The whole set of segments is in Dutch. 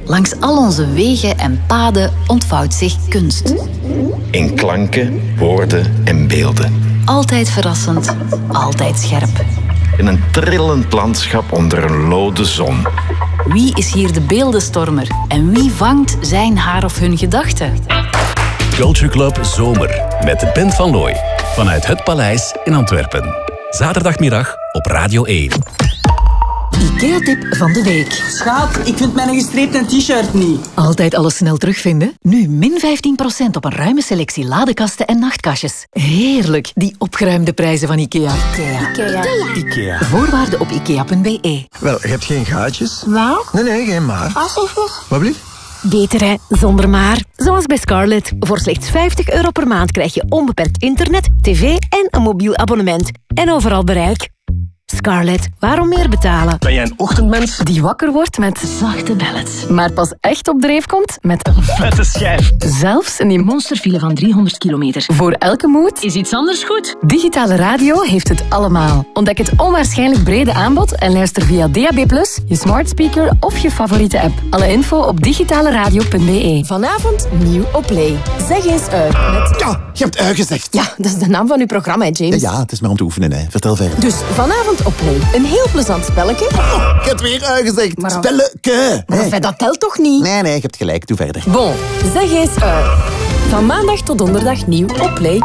Langs al onze wegen en paden ontvouwt zich kunst. In klanken, woorden en beelden. Altijd verrassend, altijd scherp. In een trillend landschap onder een lode zon. Wie is hier de beeldenstormer en wie vangt zijn, haar of hun gedachten? Culture Club Zomer met de Bent van Looy vanuit het Paleis in Antwerpen. Zaterdagmiddag op Radio 1. IKEA-tip van de week. Schat, ik vind mijn gestreepte t-shirt niet. Altijd alles snel terugvinden? Nu min 15% op een ruime selectie ladekasten en nachtkastjes. Heerlijk, die opgeruimde prijzen van IKEA. IKEA. Voorwaarden op ikea.be. Wel, je hebt geen gaatjes? Wel? Nee, geen maar. Alsjeblieft. Wat blieft? Beter hè, zonder maar. Zoals bij Scarlett. Voor slechts €50 per maand krijg je onbeperkt internet, tv en een mobiel abonnement. En overal bereik. Scarlett, waarom meer betalen? Ben jij een ochtendmens? Die wakker wordt met zachte ballads. Maar pas echt op dreef komt met Een vette schijf. zelfs in die monsterfile van 300 kilometer. Voor elke mood is iets anders goed. Digitale radio heeft het allemaal. Ontdek het onwaarschijnlijk brede aanbod en luister via DAB+, je smart speaker of je favoriete app. Alle info op digitaleradio.be. Vanavond nieuw op Play. Zeg eens uit met... Ja, je hebt gezegd. Ja, dat is de naam van uw programma, hè, James. Ja, het is maar om te oefenen, hè. Vertel verder. Dus vanavond op Play. Een heel plezant spelletje. Je hebt weer gezegd. Maar- Spelleke. Maar dat telt toch niet? Nee, je hebt gelijk. Doe verder. Bon, zeg eens uit. Van maandag tot donderdag nieuw op Play.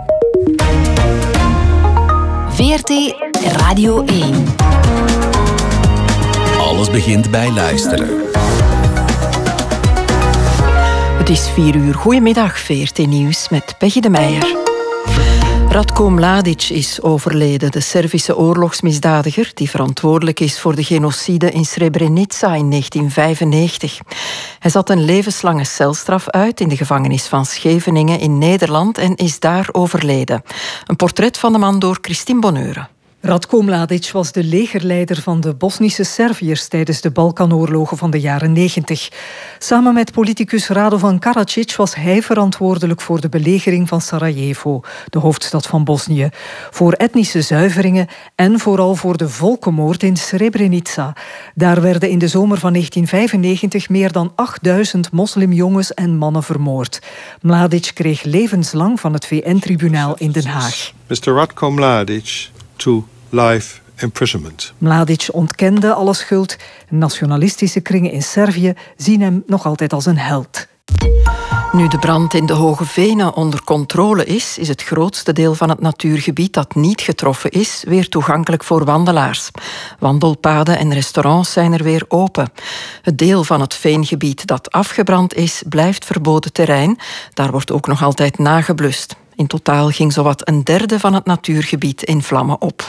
VRT Radio 1. Alles begint bij luisteren. Het is 4 uur. Goedemiddag, VRT Nieuws met Peggy de Meijer. Ratko Mladic is overleden, de Servische oorlogsmisdadiger die verantwoordelijk is voor de genocide in Srebrenica in 1995. Hij zat een levenslange celstraf uit in de gevangenis van Scheveningen in Nederland en is daar overleden. Een portret van de man door Christine Bonneure. Ratko Mladic was de legerleider van de Bosnische Serviërs tijdens de Balkanoorlogen van de jaren 90. Samen met politicus Radovan Karadzic was hij verantwoordelijk voor de belegering van Sarajevo, de hoofdstad van Bosnië, voor etnische zuiveringen en vooral voor de volkenmoord in Srebrenica. Daar werden in de zomer van 1995 meer dan 8000 moslimjongens en mannen vermoord. Mladic kreeg levenslang van het VN-tribunaal in Den Haag. Mr. Ratko Mladic to life imprisonment. Mladic ontkende alle schuld. Nationalistische kringen in Servië zien hem nog altijd als een held. Nu de brand in de Hoge Venen onder controle is het grootste deel van het natuurgebied dat niet getroffen is weer toegankelijk voor wandelaars. Wandelpaden en restaurants zijn er weer open. Het deel van het veengebied dat afgebrand is, blijft verboden terrein. Daar wordt ook nog altijd nageblust. In totaal ging zowat een derde van het natuurgebied in vlammen op.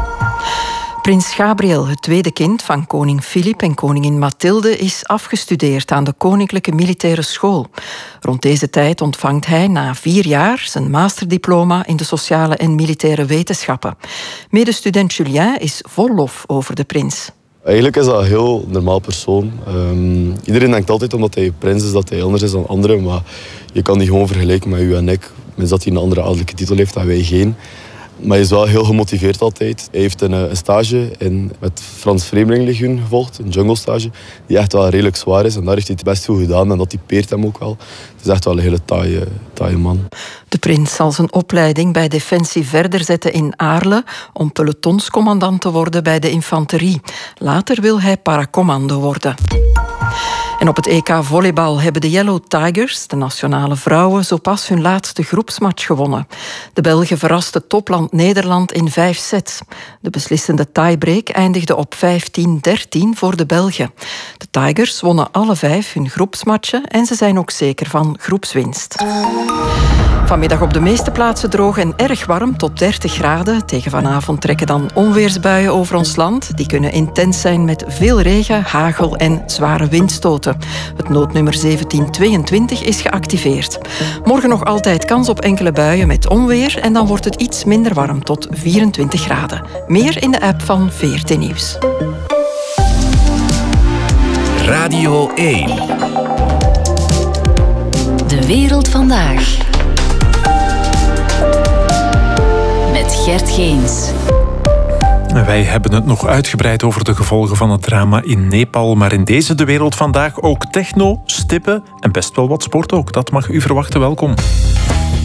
Prins Gabriel, het tweede kind van koning Filip en koningin Mathilde, is afgestudeerd aan de Koninklijke Militaire School. Rond deze tijd ontvangt hij na 4 jaar zijn masterdiploma in de sociale en militaire wetenschappen. Medestudent Julien is vol lof over de prins. Eigenlijk is dat een heel normaal persoon. Iedereen denkt altijd omdat hij prins is dat hij anders is dan anderen, maar je kan die gewoon vergelijken met u en ik. Mits dat hij een andere adellijke titel heeft en wij geen. Maar hij is wel heel gemotiveerd altijd. Hij heeft een stage in het Frans Vreemdelingenlegioen gevolgd, een jungle stage, die echt wel redelijk zwaar is. En daar heeft hij het best goed gedaan en dat typeert hem ook wel. Het is echt wel een hele taaie man. De prins zal zijn opleiding bij Defensie verder zetten in Aarle om pelotonscommandant te worden bij de infanterie. Later wil hij paracommando worden. En op het EK volleybal hebben de Yellow Tigers, de nationale vrouwen, zo pas hun laatste groepsmatch gewonnen. De Belgen verrasten topland Nederland in 5 sets. De beslissende tiebreak eindigde op 15-13 voor de Belgen. De Tigers wonnen alle 5 hun groepsmatchen en ze zijn ook zeker van groepswinst. Vanmiddag op de meeste plaatsen droog en erg warm, tot 30 graden. Tegen vanavond trekken dan onweersbuien over ons land. Die kunnen intens zijn met veel regen, hagel en zware windstoten. Het noodnummer 1722 is geactiveerd. Morgen nog altijd kans op enkele buien met onweer en dan wordt het iets minder warm, tot 24 graden. Meer in de app van VRT Nieuws. Radio 1. De wereld vandaag. Met Gert Geens. Wij hebben het nog uitgebreid over de gevolgen van het drama in Nepal. Maar in deze De Wereld Vandaag ook techno, stippen en best wel wat sport ook. Dat mag u verwachten. Welkom.